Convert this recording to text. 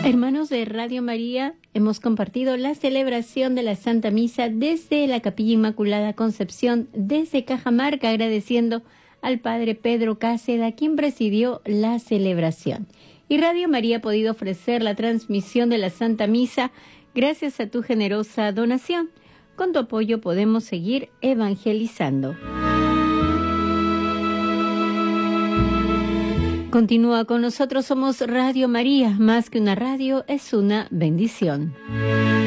Hermanos de Radio María, hemos compartido la celebración de la Santa Misa desde la Capilla Inmaculada Concepción, desde Cajamarca, agradeciendo al Padre Pedro Cáceda, quien presidió la celebración. Y Radio María ha podido ofrecer la transmisión de la Santa Misa gracias a tu generosa donación. Con tu apoyo podemos seguir evangelizando. Continúa con nosotros, somos Radio María, más que una radio, es una bendición.